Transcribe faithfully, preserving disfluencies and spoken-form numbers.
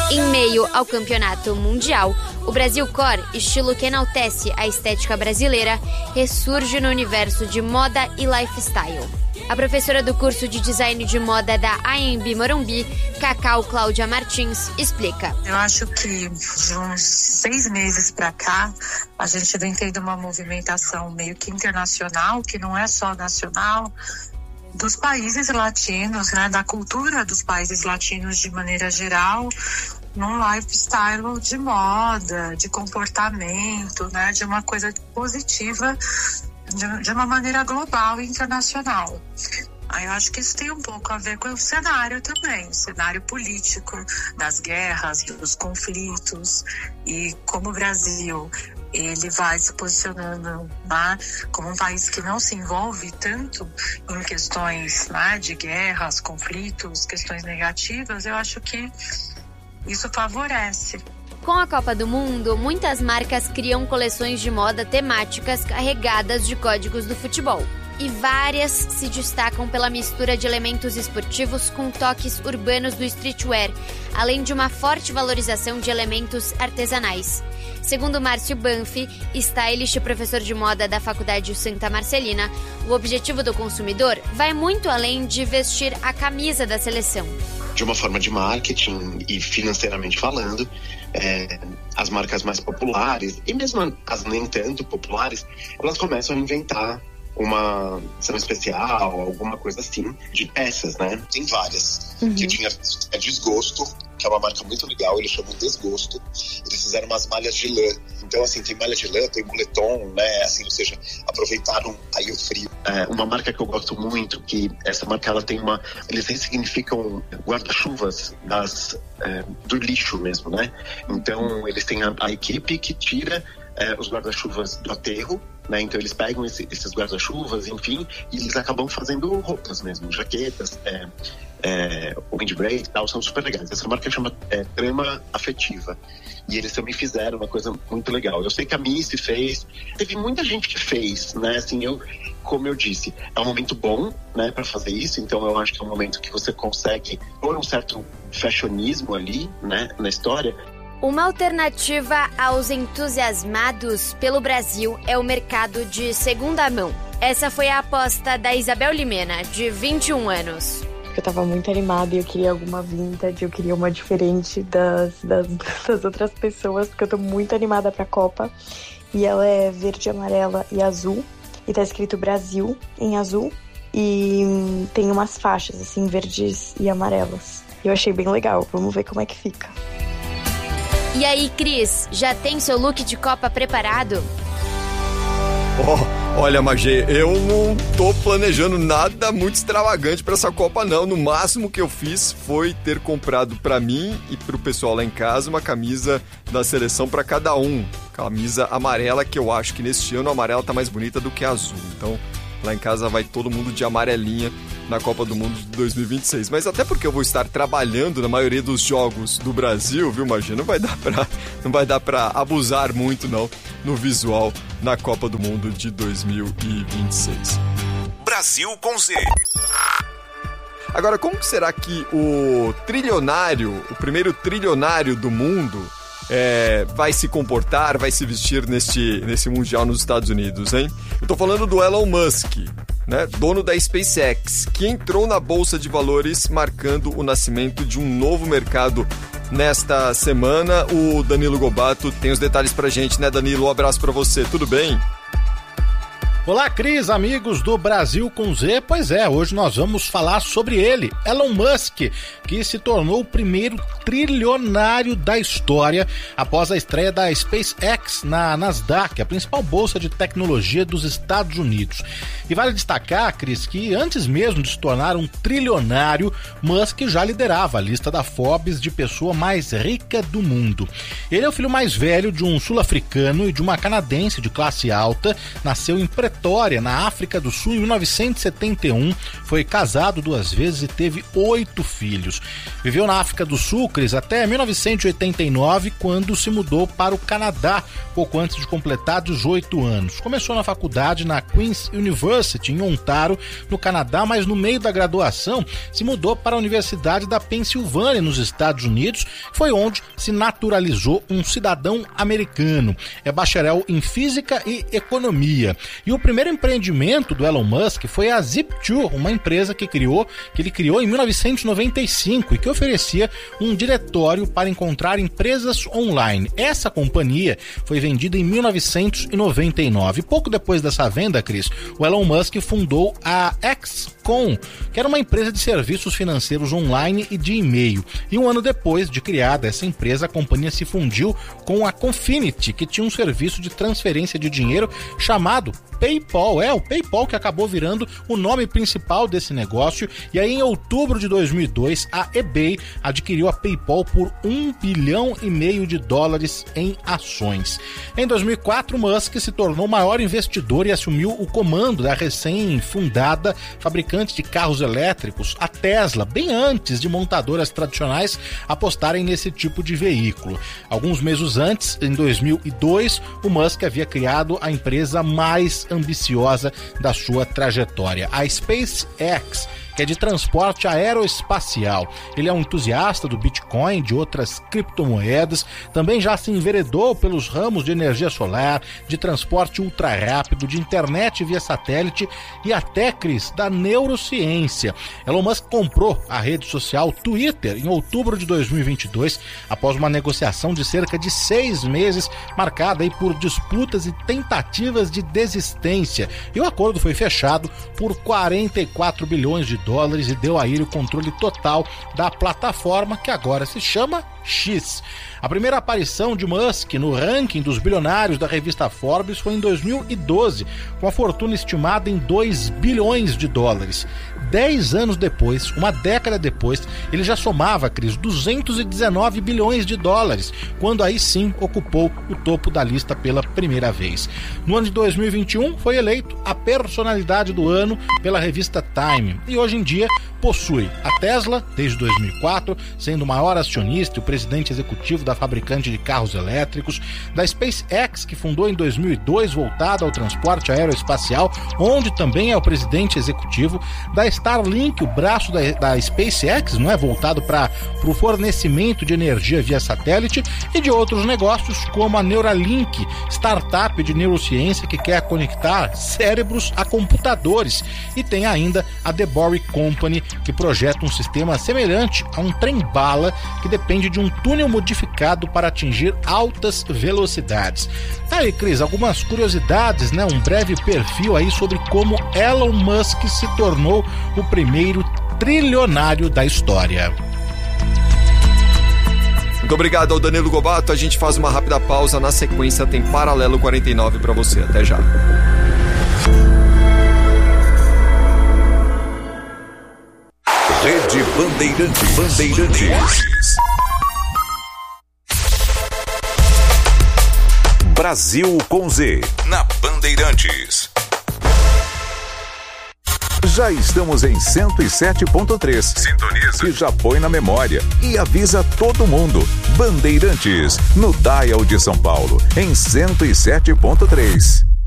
Em meio ao campeonato mundial, o Brasil Core, estilo que enaltece a estética brasileira, ressurge no universo de moda e lifestyle. A professora do curso de design de moda da A M B Morumbi, Cacau Cláudia Martins, explica. Eu acho que de uns seis meses para cá, a gente vem tendo uma movimentação meio que internacional, que não é só nacional, dos países latinos, né, da cultura dos países latinos de maneira geral, num lifestyle de moda, de comportamento, né, de uma coisa positiva, de, de uma maneira global e internacional. Aí eu acho que isso tem um pouco a ver com o cenário também, o cenário político, das guerras, dos conflitos, e como o Brasil ele vai se posicionando, né, como um país que não se envolve tanto em questões, né, de guerras, conflitos, questões negativas, eu acho que isso favorece. Com a Copa do Mundo, muitas marcas criam coleções de moda temáticas carregadas de códigos do futebol. E várias se destacam pela mistura de elementos esportivos com toques urbanos do streetwear, além de uma forte valorização de elementos artesanais. Segundo Márcio Banfi, stylist e professor de moda da Faculdade Santa Marcelina, o objetivo do consumidor vai muito além de vestir a camisa da seleção. De uma forma de marketing e financeiramente falando, é, as marcas mais populares, e mesmo as nem tanto populares, elas começam a inventar uma edição especial, alguma coisa assim, de peças, né? Tem várias. Uhum. Que eu tinha é Desgosto, que é uma marca muito legal, eles chamam Desgosto. Eles fizeram umas malhas de lã. Então, assim, tem malha de lã, tem moletom, né? Assim, ou seja, aproveitaram aí o frio. É, uma marca que eu gosto muito, que essa marca, ela tem uma... Eles ressignificam guarda-chuvas das, é, do lixo mesmo, né? Então, eles têm a, a equipe que tira é, os guarda-chuvas do aterro, né? Então eles pegam esse, esses guarda-chuvas, enfim, e eles acabam fazendo roupas mesmo, jaquetas, é, é, windbreak e tal, são super legais. Essa marca chama é, Trama Afetiva, e eles também fizeram uma coisa muito legal. Eu sei que a Missy fez, teve muita gente que fez, né? Assim, eu, como eu disse, é um momento bom, né, para fazer isso, então eu acho que é um momento que você consegue pôr um certo fashionismo ali, né, na história. Uma alternativa aos entusiasmados pelo Brasil é o mercado de segunda mão. Essa foi a aposta da Isabel Limena, de vinte e um anos. Eu tava muito animada e eu queria alguma vintage, eu queria uma diferente das, das, das outras pessoas, porque eu tô muito animada pra Copa. E ela é verde, amarela e azul, e tá escrito Brasil em azul, e tem umas faixas, assim, verdes e amarelas. Eu achei bem legal, vamos ver como é que fica. E aí, Cris, já tem seu look de Copa preparado? Oh, olha, Magê, eu não tô planejando nada muito extravagante pra essa Copa, não. No máximo que eu fiz foi ter comprado pra mim e pro pessoal lá em casa uma camisa da seleção pra cada um. Camisa amarela, que eu acho que neste ano a amarela tá mais bonita do que a azul. Então, lá em casa vai todo mundo de amarelinha na Copa do Mundo de dois mil e vinte e seis. Mas até porque eu vou estar trabalhando na maioria dos jogos do Brasil, viu, Magê? Não vai dar pra, não vai dar pra abusar muito, não, no visual na Copa do Mundo de dois mil e vinte e seis. Brasil com Z. Agora, como será que o trilionário, o primeiro trilionário do mundo, É, vai se comportar, vai se vestir neste, nesse Mundial nos Estados Unidos, hein? Eu tô falando do Elon Musk, né? Dono da SpaceX, que entrou na Bolsa de Valores marcando o nascimento de um novo mercado nesta semana. O Danilo Gobato tem os detalhes pra gente, né, Danilo? Um abraço pra você, tudo bem? Olá, Cris, amigos do Brasil com Z. Pois é, hoje nós vamos falar sobre ele, Elon Musk, que se tornou o primeiro trilionário da história após a estreia da SpaceX na Nasdaq, a principal bolsa de tecnologia dos Estados Unidos. E vale destacar, Cris, que antes mesmo de se tornar um trilionário, Musk já liderava a lista da Forbes de pessoa mais rica do mundo. Ele é o filho mais velho de um sul-africano e de uma canadense de classe alta, nasceu em Pretória, Pretória, na África do Sul, em mil novecentos e setenta e um. Foi casado duas vezes e teve oito filhos. Viveu na África do Sul, Cris, até mil novecentos e oitenta e nove, quando se mudou para o Canadá, pouco antes de completar dezoito anos. Começou na faculdade na Queen's University, em Ontário, no Canadá, mas no meio da graduação se mudou para a Universidade da Pensilvânia, nos Estados Unidos, foi onde se naturalizou um cidadão americano. É bacharel em Física e Economia. E o primeiro empreendimento do Elon Musk foi a Zip two, uma empresa que, criou, que ele criou em mil novecentos e noventa e cinco e que oferecia um diretório para encontrar empresas online. Essa companhia foi vendida em mil novecentos e noventa e nove. Pouco depois dessa venda, Cris, o Elon Musk fundou a X Com, que era uma empresa de serviços financeiros online e de e-mail. E um ano depois de criada essa empresa, a companhia se fundiu com a Confinity, que tinha um serviço de transferência de dinheiro chamado PayPal. É, o PayPal que acabou virando o nome principal desse negócio. E aí, em outubro de dois mil e dois, a eBay adquiriu a PayPal por um bilhão e meio de dólares em ações. Em dois mil e quatro, Musk se tornou o maior investidor e assumiu o comando da recém-fundada fabricante de carros elétricos, a Tesla, bem antes de montadoras tradicionais apostarem nesse tipo de veículo. Alguns meses antes, em dois mil e dois, o Musk havia criado a empresa mais ambiciosa da sua trajetória, a SpaceX, que é de transporte aeroespacial. Ele é um entusiasta do Bitcoin, de outras criptomoedas, também já se enveredou pelos ramos de energia solar, de transporte ultra rápido, de internet via satélite e até, Cris, da neurociência. Elon Musk comprou a rede social Twitter em outubro de dois mil e vinte e dois, após uma negociação de cerca de seis meses, marcada aí por disputas e tentativas de desistência. E o acordo foi fechado por quarenta e quatro bilhões de dólares e deu a ele o controle total da plataforma, que agora se chama X. A primeira aparição de Musk no ranking dos bilionários da revista Forbes foi em dois mil e doze, com a fortuna estimada em dois bilhões de dólares. Dez anos depois, uma década depois, ele já somava, Cris, duzentos e dezenove bilhões de dólares, quando aí sim ocupou o topo da lista pela primeira vez. No ano de dois mil e vinte e um, foi eleito a personalidade do ano pela revista Time e hoje em dia possui a Tesla desde dois mil e quatro, sendo o maior acionista e o presidente executivo da fabricante de carros elétricos, da SpaceX, que fundou em dois mil e dois, voltada ao transporte aeroespacial, onde também é o presidente executivo, da Starlink, o braço da, da SpaceX, não é, voltado para o fornecimento de energia via satélite, e de outros negócios como a Neuralink, startup de neurociência que quer conectar cérebros a computadores, e tem ainda a The Boring Company, que projeta um sistema semelhante a um trem-bala que depende de um túnel modificado para atingir altas velocidades. Tá aí, Cris, algumas curiosidades, né? Um breve perfil aí sobre como Elon Musk se tornou o primeiro trilionário da história. Muito obrigado ao Danilo Gobato. A gente faz uma rápida pausa. Na sequência tem Paralelo quarenta e nove para você. Até já. Rede Bandeirantes. Bandeirantes. Brasil com Z, na Bandeirantes. Já estamos em cento e sete ponto três. Sintoniza. Que já põe na memória e avisa todo mundo. Bandeirantes, no Dial de São Paulo, em cento e sete ponto três.